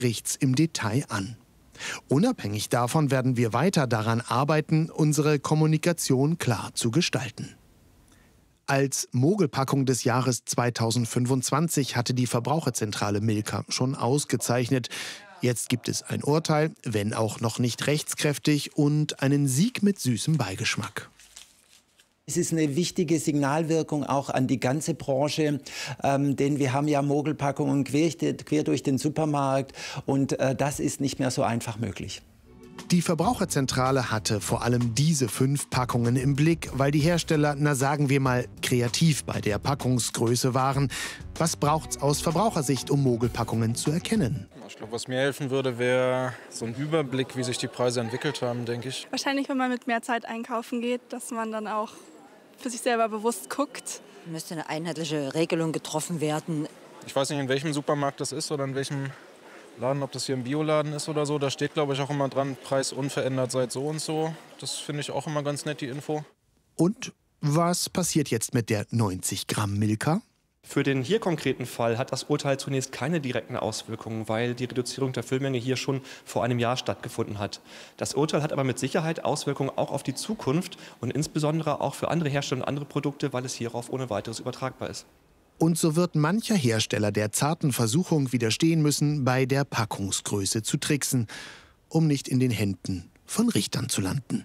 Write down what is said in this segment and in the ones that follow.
Riecht's im Detail an. Unabhängig davon werden wir weiter daran arbeiten, unsere Kommunikation klar zu gestalten. Als Mogelpackung des Jahres 2025 hatte die Verbraucherzentrale Milka schon ausgezeichnet. Jetzt gibt es ein Urteil, wenn auch noch nicht rechtskräftig, und einen Sieg mit süßem Beigeschmack. Es ist eine wichtige Signalwirkung auch an die ganze Branche, denn wir haben ja Mogelpackungen quer durch den Supermarkt und das ist nicht mehr so einfach möglich. Die Verbraucherzentrale hatte vor allem diese 5 Packungen im Blick, weil die Hersteller, na sagen wir mal, kreativ bei der Packungsgröße waren. Was braucht's aus Verbrauchersicht, um Mogelpackungen zu erkennen? Ich glaube, was mir helfen würde, wäre so ein Überblick, wie sich die Preise entwickelt haben, denke ich. Wahrscheinlich, wenn man mit mehr Zeit einkaufen geht, dass man dann auch für sich selber bewusst guckt. Müsste eine einheitliche Regelung getroffen werden. Ich weiß nicht, in welchem Supermarkt das ist oder in welchem Laden, ob das hier ein Bioladen ist oder so. Da steht, glaube ich, auch immer dran, Preis unverändert seit so und so. Das finde ich auch immer ganz nett, die Info. Und was passiert jetzt mit der 90 Gramm Milka? Für den hier konkreten Fall hat das Urteil zunächst keine direkten Auswirkungen, weil die Reduzierung der Füllmenge hier schon vor einem Jahr stattgefunden hat. Das Urteil hat aber mit Sicherheit Auswirkungen auch auf die Zukunft und insbesondere auch für andere Hersteller und andere Produkte, weil es hierauf ohne weiteres übertragbar ist. Und so wird mancher Hersteller der zarten Versuchung widerstehen müssen, bei der Packungsgröße zu tricksen, um nicht in den Händen von Richtern zu landen.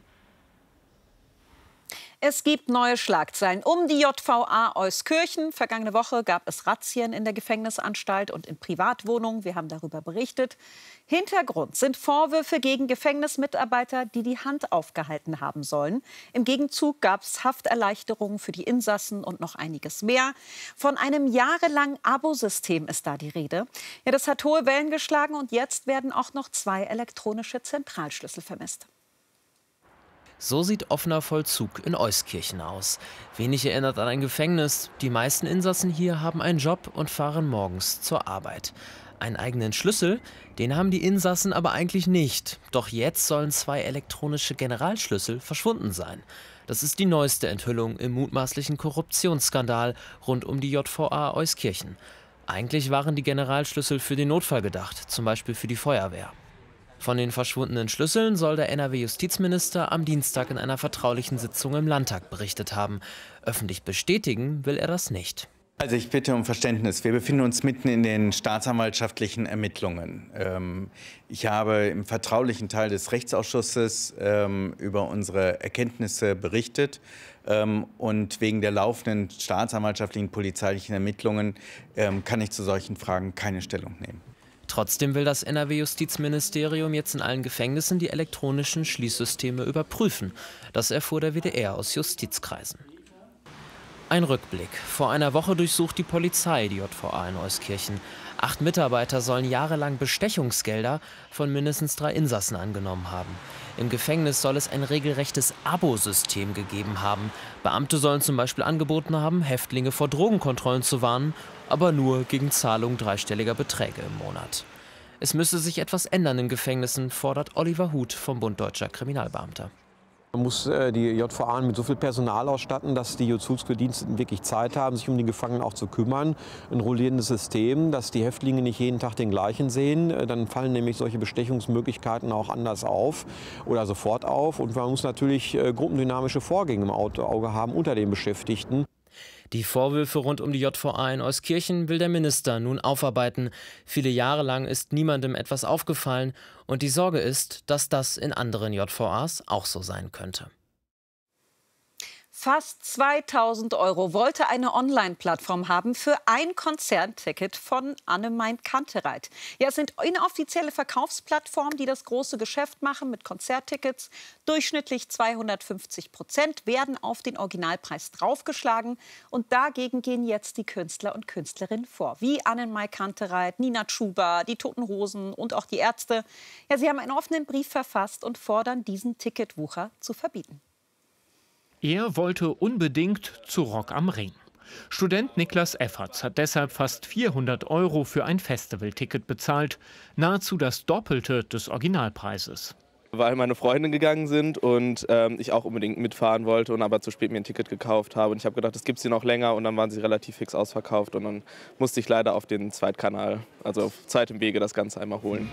Es gibt neue Schlagzeilen um die JVA Euskirchen. Vergangene Woche gab es Razzien in der Gefängnisanstalt und in Privatwohnungen. Wir haben darüber berichtet. Hintergrund sind Vorwürfe gegen Gefängnismitarbeiter, die die Hand aufgehalten haben sollen. Im Gegenzug gab es Hafterleichterungen für die Insassen und noch einiges mehr. Von einem jahrelangen Abosystem ist da die Rede. Ja, das hat hohe Wellen geschlagen und jetzt werden auch noch 2 elektronische Zentralschlüssel vermisst. So sieht offener Vollzug in Euskirchen aus. Wenig erinnert an ein Gefängnis. Die meisten Insassen hier haben einen Job und fahren morgens zur Arbeit. Einen eigenen Schlüssel, den haben die Insassen aber eigentlich nicht. Doch jetzt sollen 2 elektronische Generalschlüssel verschwunden sein. Das ist die neueste Enthüllung im mutmaßlichen Korruptionsskandal rund um die JVA Euskirchen. Eigentlich waren die Generalschlüssel für den Notfall gedacht, zum Beispiel für die Feuerwehr. Von den verschwundenen Schlüsseln soll der NRW-Justizminister am Dienstag in einer vertraulichen Sitzung im Landtag berichtet haben. Öffentlich bestätigen will er das nicht. Also ich bitte um Verständnis. Wir befinden uns mitten in den staatsanwaltschaftlichen Ermittlungen. Ich habe im vertraulichen Teil des Rechtsausschusses über unsere Erkenntnisse berichtet. Und wegen der laufenden staatsanwaltschaftlichen polizeilichen Ermittlungen kann ich zu solchen Fragen keine Stellung nehmen. Trotzdem will das NRW-Justizministerium jetzt in allen Gefängnissen die elektronischen Schließsysteme überprüfen. Das erfuhr der WDR aus Justizkreisen. Ein Rückblick. Vor einer Woche durchsucht die Polizei die JVA in Euskirchen. 8 Mitarbeiter sollen jahrelang Bestechungsgelder von mindestens 3 Insassen angenommen haben. Im Gefängnis soll es ein regelrechtes Abosystem gegeben haben. Beamte sollen zum Beispiel angeboten haben, Häftlinge vor Drogenkontrollen zu warnen, aber nur gegen Zahlung dreistelliger Beträge im Monat. Es müsse sich etwas ändern in Gefängnissen, fordert Oliver Huth vom Bund Deutscher Kriminalbeamter. Man muss die JVA mit so viel Personal ausstatten, dass die Justizbediensteten wirklich Zeit haben, sich um die Gefangenen auch zu kümmern. Ein rollierendes System, dass die Häftlinge nicht jeden Tag den gleichen sehen. Dann fallen nämlich solche Bestechungsmöglichkeiten auch anders auf oder sofort auf. Und man muss natürlich gruppendynamische Vorgänge im Auge haben unter den Beschäftigten. Die Vorwürfe rund um die JVA in Euskirchen will der Minister nun aufarbeiten. Viele Jahre lang ist niemandem etwas aufgefallen und die Sorge ist, dass das in anderen JVAs auch so sein könnte. Fast 2.000 € wollte eine Online-Plattform haben für ein Konzertticket von Anne-Mein Kantereit. Ja, es sind inoffizielle Verkaufsplattformen, die das große Geschäft machen mit Konzerttickets. Durchschnittlich 250% werden auf den Originalpreis draufgeschlagen. Und dagegen gehen jetzt die Künstler und Künstlerinnen vor. Wie Anne-Mein Kantereit, Nina Chuba, die Toten Hosen und auch die Ärzte. Ja, sie haben einen offenen Brief verfasst und fordern, diesen Ticketwucher zu verbieten. Er wollte unbedingt zu Rock am Ring. Student Niklas Efferts hat deshalb fast 400 € für ein Festivalticket bezahlt. Nahezu das Doppelte des Originalpreises. Weil meine Freunde gegangen sind und ich auch unbedingt mitfahren wollte und aber zu spät mir ein Ticket gekauft habe. Und ich habe gedacht, das gibt es hier noch länger und dann waren sie relativ fix ausverkauft. Und dann musste ich leider auf den Zweitkanal, also auf zweitem Wege, das Ganze einmal holen.